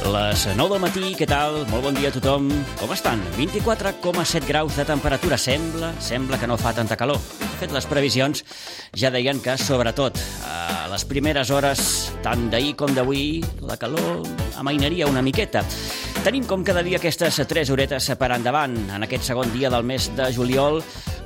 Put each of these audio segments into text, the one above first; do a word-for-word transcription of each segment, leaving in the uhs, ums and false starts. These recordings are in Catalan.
Les nou del matí, què tal? Molt bon dia a tothom. Com estan? vint-i-quatre coma set graus de temperatura. Sembla, sembla que no fa tanta calor. De fet, les previsions ja deien que, sobretot, a les primeres hores, tant d'ahir com d'avui, la calor amainaria una miqueta. Tenim com cada dia aquestes tres horetes per endavant. En aquest segon dia del mes de juliol,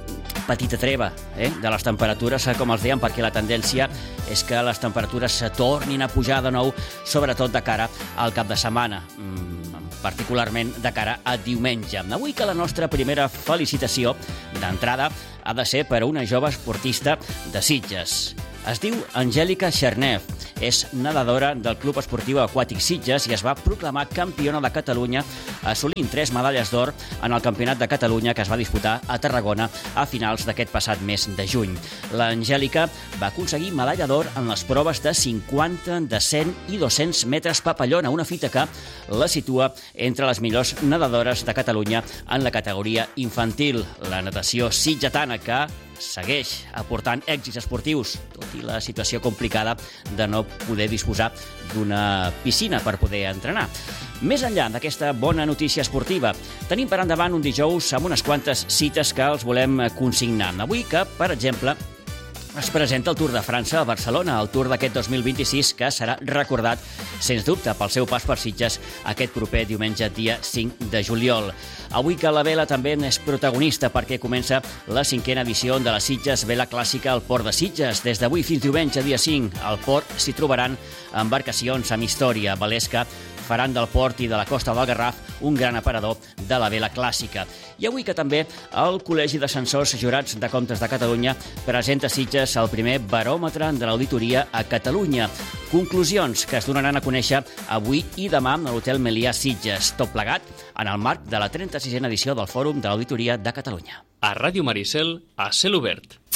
petita treva eh, de les temperatures, com els dèiem, perquè la tendència és que les temperatures se tornin a pujar de nou, sobretot de cara al cap de setmana, particularment de cara a diumenge. Avui que la nostra primera felicitació d'entrada ha de ser per a una jove esportista de Sitges. Es diu Angèlica Chernev, és nedadora del Club Esportiu Aquàtic Sitges i es va proclamar campiona de Catalunya assolint tres medalles d'or en el Campionat de Catalunya que es va disputar a Tarragona a finals d'aquest passat mes de juny. L'Angèlica va aconseguir medalla d'or en les proves de cinquanta, de cent i dos-cents metres papallona, una fita que la situa entre les millors nedadores de Catalunya en la categoria infantil. La natació sitgetana que segueix aportant èxits esportius, tot i la situació complicada de no poder disposar d'una piscina per poder entrenar. Més enllà d'aquesta bona notícia esportiva, tenim per endavant un dijous amb unes quantes cites que els volem consignar. Avui que, per exemple, es presenta el Tour de França a Barcelona, el Tour d'aquest dos mil vint-i-sis, que serà recordat, sens dubte, pel seu pas per Sitges aquest proper diumenge, dia cinc de juliol. Avui que la vela també és protagonista perquè comença la cinquena edició de la Sitges Vela Clàssica al Port de Sitges. Des d'avui fins diumenge, dia cinc, al port s'hi trobaran embarcacions amb història. Velers que faran del port i de la costa del Garraf un gran aparador de la vela clàssica. I avui que també el Col·legi de Censors Jurats de Comptes de Catalunya presenta a Sitges el primer baròmetre de l'auditoria a Catalunya. Conclusions que es donaran a conèixer avui i demà a l'Hotel Melià Sitges. Tot plegat en el marc de la trenta-sisena edició del Fòrum de l'Auditoria de Catalunya. A Ràdio Maricel, a cel obert.